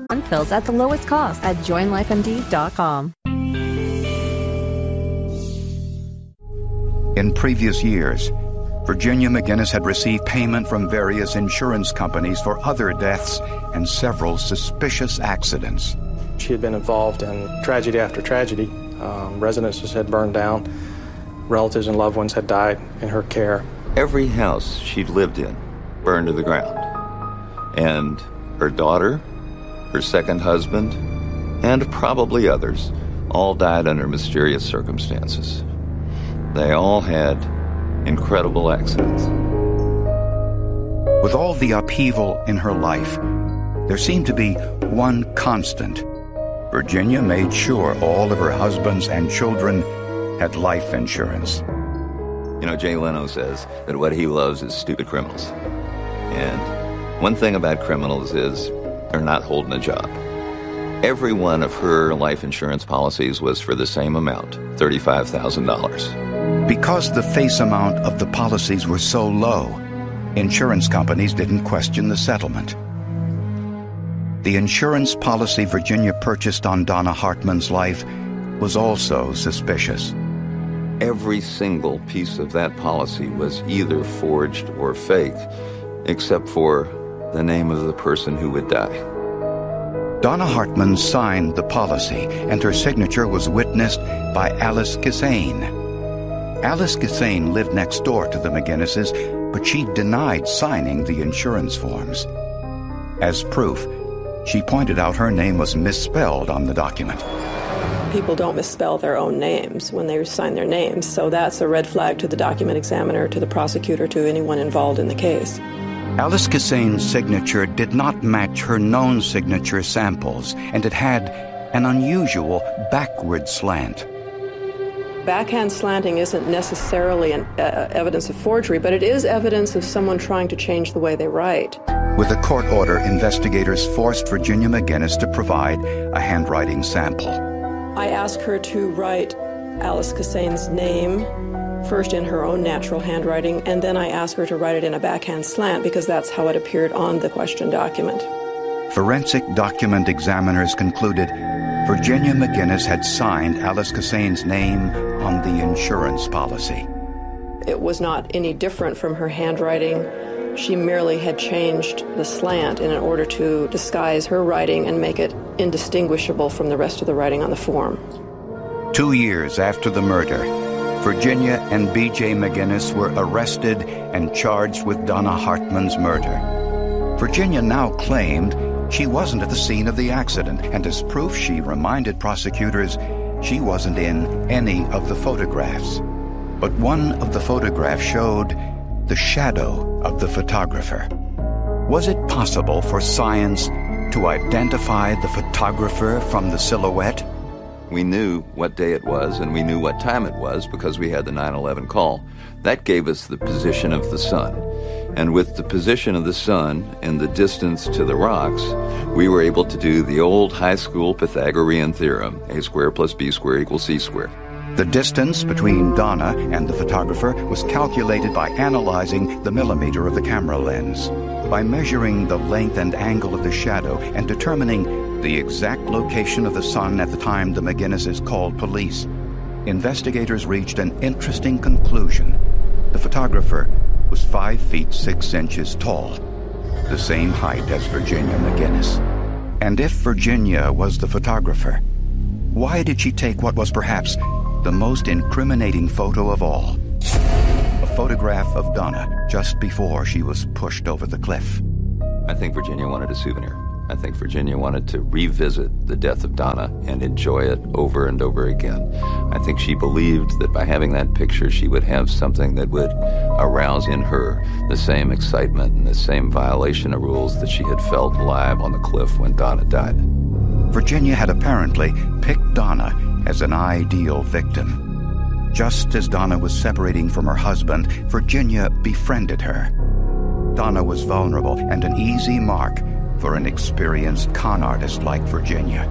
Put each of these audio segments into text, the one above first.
pills at the lowest cost at joinlifemd.com. In previous years, Virginia McGinnis had received payment from various insurance companies for other deaths and several suspicious accidents. She had been involved in tragedy after tragedy. Residences had burned down. Relatives and loved ones had died in her care. Every house she'd lived in burned to the ground. And her daughter, her second husband, and probably others all died under mysterious circumstances. They all had incredible accidents. With all the upheaval in her life, there seemed to be one constant. Virginia made sure all of her husbands and children had life insurance. You know, Jay Leno says that what he loves is stupid criminals. And one thing about criminals is they're not holding a job. Every one of her life insurance policies was for the same amount, $35,000. Because the face amount of the policies were so low, insurance companies didn't question the settlement. The insurance policy Virginia purchased on Donna Hartman's life was also suspicious. Every single piece of that policy was either forged or fake, except for the name of the person who would die. Donna Hartman signed the policy, and her signature was witnessed by Alice Kissane. Alice Kissane lived next door to the McGinnises, but she denied signing the insurance forms. As proof, she pointed out her name was misspelled on the document. People don't misspell their own names when they sign their names, so that's a red flag to the document examiner, to the prosecutor, to anyone involved in the case. Alice Kissane's signature did not match her known signature samples, and it had an unusual backward slant. Backhand slanting isn't necessarily evidence of forgery, but it is evidence of someone trying to change the way they write. With a court order, investigators forced Virginia McGinnis to provide a handwriting sample. I asked her to write Alice Kissane's name first in her own natural handwriting, and then I asked her to write it in a backhand slant because that's how it appeared on the question document. Forensic document examiners concluded Virginia McGinnis had signed Alice Kissane's name on the insurance policy. It was not any different from her handwriting. She merely had changed the slant in order to disguise her writing and make it indistinguishable from the rest of the writing on the form. 2 years after the murder, Virginia and B.J. McGinnis were arrested and charged with Donna Hartman's murder. Virginia now claimed she wasn't at the scene of the accident, and as proof she reminded prosecutors she wasn't in any of the photographs. But one of the photographs showed the shadow of the photographer. Was it possible for science to identify the photographer from the silhouette? We knew what day it was, and we knew what time it was because we had the 9/11 call. That gave us the position of the sun. And with the position of the sun and the distance to the rocks, we were able to do the old high school Pythagorean theorem, a squared plus b squared equals c squared. The distance between Donna and the photographer was calculated by analyzing the millimeter of the camera lens. By measuring the length and angle of the shadow and determining the exact location of the sun at the time the McGinnises called police, investigators reached an interesting conclusion. The photographer was 5 feet 6 inches tall, the same height as Virginia McGinnis. And if Virginia was the photographer, why did she take what was perhaps the most incriminating photo of all? A photograph of Donna just before she was pushed over the cliff. I think Virginia wanted a souvenir. I think Virginia wanted to revisit the death of Donna and enjoy it over and over again. I think she believed that by having that picture, she would have something that would arouse in her the same excitement and the same violation of rules that she had felt live on the cliff when Donna died. Virginia had apparently picked Donna as an ideal victim. Just as Donna was separating from her husband, Virginia befriended her. Donna was vulnerable and an easy mark for an experienced con artist like Virginia.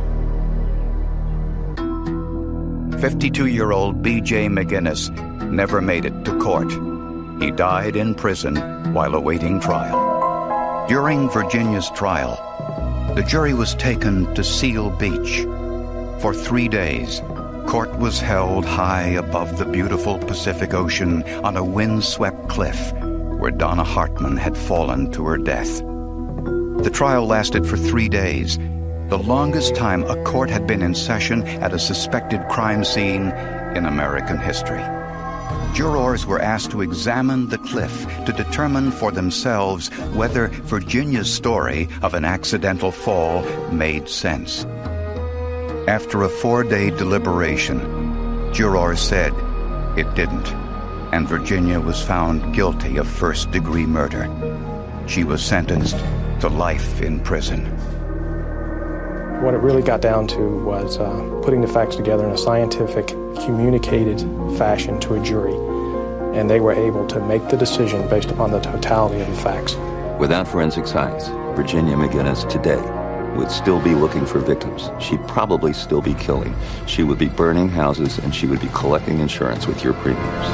52-year-old B.J. McGinnis never made it to court. He died in prison while awaiting trial. During Virginia's trial, The jury was taken to Seal Beach. For 3 days, court was held high above the beautiful Pacific Ocean on a windswept cliff where Donna Hartman had fallen to her death. The trial lasted for 3 days, the longest time a court had been in session at a suspected crime scene in American history. Jurors were asked to examine the cliff to determine for themselves whether Virginia's story of an accidental fall made sense. After a 4-day deliberation, jurors said it didn't, and Virginia was found guilty of first-degree murder. She was sentenced to life in prison. What it really got down to was putting the facts together in a scientific, communicated fashion to a jury, and they were able to make the decision based upon the totality of the facts. Without forensic science, Virginia McGinnis today would still be looking for victims. She'd probably still be killing. She would be burning houses, and she would be collecting insurance with your premiums.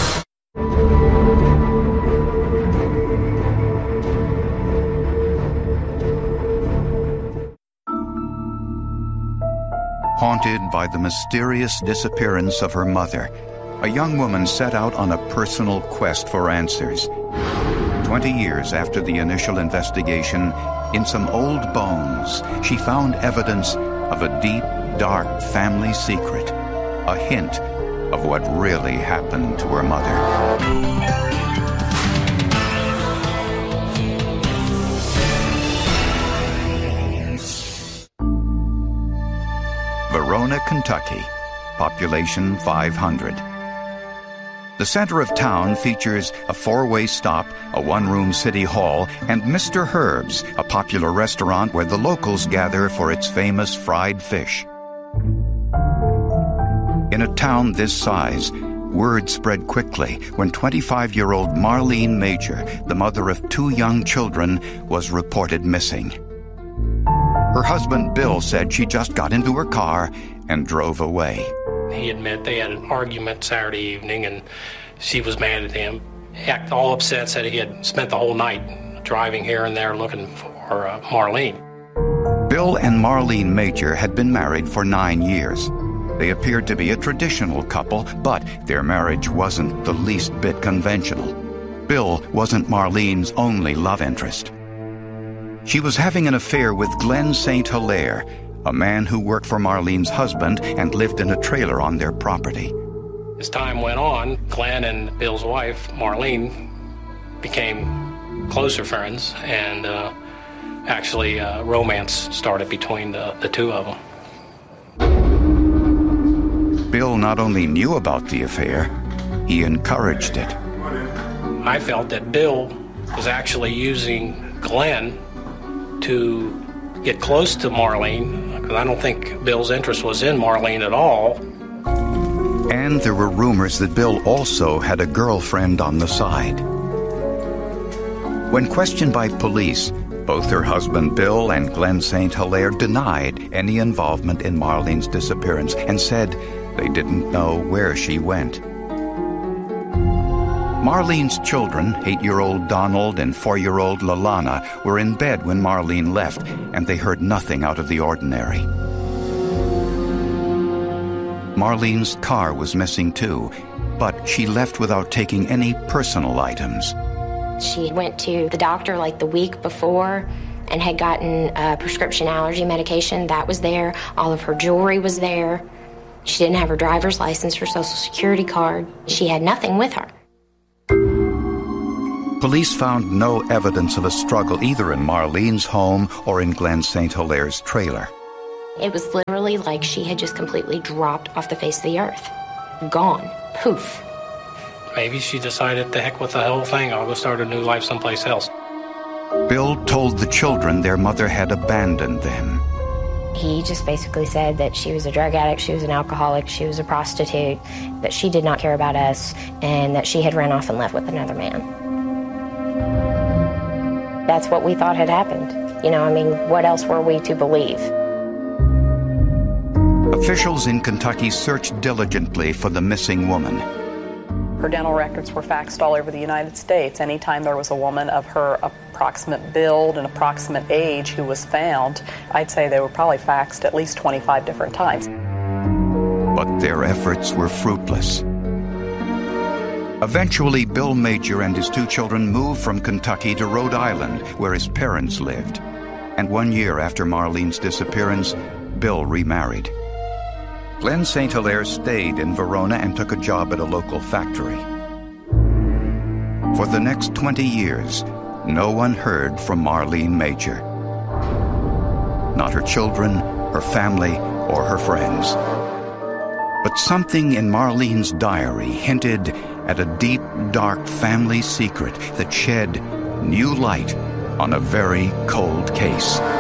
Haunted by the mysterious disappearance of her mother, a young woman set out on a personal quest for answers. 20 years after the initial investigation, in some old bones, she found evidence of a deep, dark family secret, a hint of what really happened to her mother. Verona, Kentucky, population 500. The center of town features a 4-way stop, a 1-room city hall, and Mr. Herb's, a popular restaurant where the locals gather for its famous fried fish. In a town this size, word spread quickly when 25-year-old Marlene Major, the mother of 2 young children, was reported missing. Her husband, Bill, said she just got into her car and drove away. He admitted they had an argument Saturday evening, and she was mad at him. He acted all upset, said he had spent the whole night driving here and there looking for Marlene. Bill and Marlene Major had been married for 9 years. They appeared to be a traditional couple, but their marriage wasn't the least bit conventional. Bill wasn't Marlene's only love interest. She was having an affair with Glenn St. Hilaire, a man who worked for Marlene's husband and lived in a trailer on their property. As time went on, Glenn and Bill's wife, Marlene, became closer friends, and actually romance started between the two of them. Bill not only knew about the affair, he encouraged it. I felt that Bill was actually using Glenn to get close to Marlene, because I don't think Bill's interest was in Marlene at all. And there were rumors that Bill also had a girlfriend on the side. When questioned by police, both her husband Bill and Glenn St. Hilaire denied any involvement in Marlene's disappearance and said they didn't know where she went. Marlene's children, 8-year-old Donald and 4-year-old Lalana, were in bed when Marlene left, and they heard nothing out of the ordinary. Marlene's car was missing too, but she left without taking any personal items. She went to the doctor like the week before and had gotten a prescription allergy medication. That was there. All of her jewelry was there. She didn't have her driver's license, her social security card. She had nothing with her. Police found no evidence of a struggle either in Marlene's home or in Glenn St. Hilaire's trailer. It was literally like she had just completely dropped off the face of the earth. Gone. Poof. Maybe she decided, to heck with the whole thing, I'll go start a new life someplace else. Bill told the children their mother had abandoned them. He just basically said that she was a drug addict, she was an alcoholic, she was a prostitute, that she did not care about us, and that she had run off and left with another man. That's what we thought had happened. You know, I mean, what else were we to believe? Officials in Kentucky searched diligently for the missing woman. Her dental records were faxed all over the United States. Anytime there was a woman of her approximate build and approximate age who was found, I'd say they were probably faxed at least 25 different times. But their efforts were fruitless. Eventually, Bill Major and his 2 children moved from Kentucky to Rhode Island, where his parents lived. And 1 year after Marlene's disappearance, Bill remarried. Glenn St. Hilaire stayed in Verona and took a job at a local factory. For the next 20 years, no one heard from Marlene Major. Not her children, her family, or her friends. But something in Marlene's diary hinted at a deep, dark family secret that shed new light on a very cold case.